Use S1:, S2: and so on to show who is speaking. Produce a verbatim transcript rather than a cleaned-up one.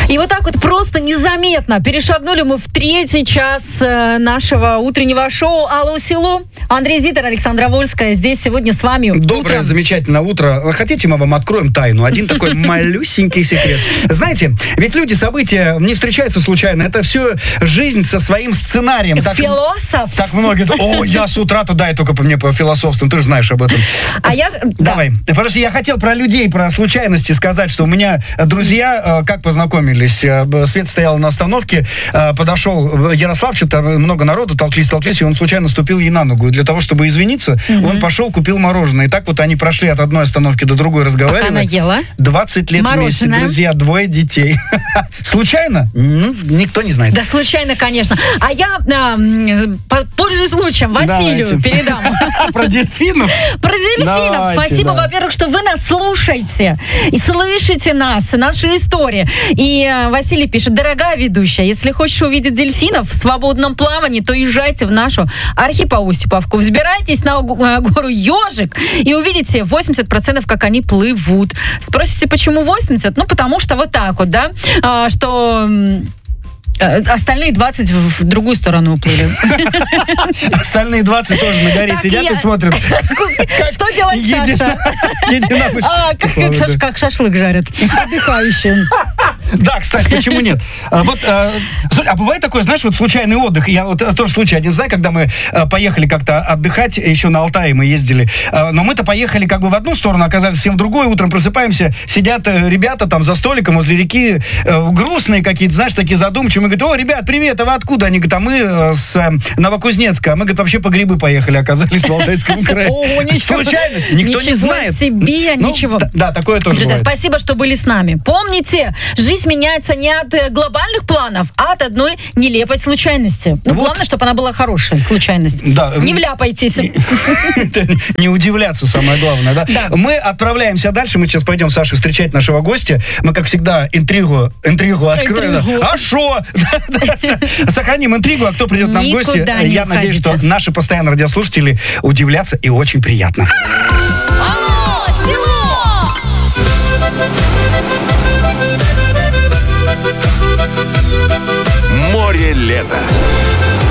S1: И вот так вот просто незаметно перешагнули мы в третий час нашего утреннего шоу «Алло, село». Андрей Зитер, Александра Вольская здесь сегодня с вами.
S2: Доброе,
S1: утром.
S2: Замечательное утро. Хотите, мы вам откроем тайну? Один такой малюсенький секрет. Знаете, ведь люди, события не встречаются случайно. Это все жизнь со своим сценарием. Так,
S1: Философ.
S2: Так многие думают, о, я с утра-то, дай только по мне по философству, ты же знаешь об этом.
S1: А я...
S2: Давай.
S1: Да.
S2: Подожди, я хотел про людей, про случайности сказать, что у меня друзья, как познакомились. Света стояла на остановке, подошел Ярослав, что-то много народу, толклись, толклись, и он случайно ступил ей на ногу. Для того, чтобы извиниться, угу. он пошел, купил мороженое. И так вот они прошли от одной остановки до другой, разговаривали.
S1: Пока она ела.
S2: двадцать лет вместе, друзья, двое детей. Случайно? Ну, никто не знает.
S1: Да, случайно, конечно. А я, пользуясь случаем, Василию передам.
S2: Про дельфинов?
S1: Про дельфинов. Спасибо, во-первых, что вы нас слушаете и слышите нас, наши истории. И Василий пишет: дорогая ведущая, если хочешь увидеть дельфинов в свободном плавании, то езжайте в нашу Архипа-Осиповку, взбирайтесь на гору Ежик и увидите восемьдесят процентов, как они плывут. Спросите, почему восемьдесят? Ну, потому что вот так вот, да, что... Остальные двадцать в другую сторону уплыли.
S2: Остальные двадцать тоже на горе сидят и смотрят.
S1: Что делать Саша? Как шашлык жарят. Отдыхающие.
S2: Да, кстати, почему нет? Вот, а бывает такое, знаешь, вот случайный отдых. Я вот тоже случай один знаю, когда мы поехали как-то отдыхать, еще на Алтае мы ездили, но мы-то поехали как бы в одну сторону, оказались совсем в другой. Утром просыпаемся, сидят ребята там за столиком возле реки, грустные какие-то, знаешь, такие задумчивые. Мы говорим: о, ребят, привет, а вы откуда? Они говорят: а мы с Новокузнецка. А мы, говорит, вообще по грибы поехали, оказались в Алтайском крае. Случайность, никто не знает.
S1: Ничего себе, ничего.
S2: Да, такое тоже
S1: Друзья,
S2: бывает.
S1: спасибо, что были с нами. Помните, жизнь меняется не от глобальных планов, а от одной нелепой случайности. Ну,
S2: вот.
S1: Главное, чтобы она была хорошая случайность.
S2: Да.
S1: Не вляпайтесь.
S2: Не удивляться, самое главное, да?
S1: Да.
S2: Мы отправляемся дальше. Мы сейчас пойдем, Саша, встречать нашего гостя. Мы, как всегда, интригу, интригу откроем.
S1: Интригу.
S2: А шо? Сохраним интригу, а кто придет нам в гости?
S1: Никуда не
S2: Я надеюсь,
S1: уходите.
S2: что наши постоянные радиослушатели удивлятся, и очень приятно.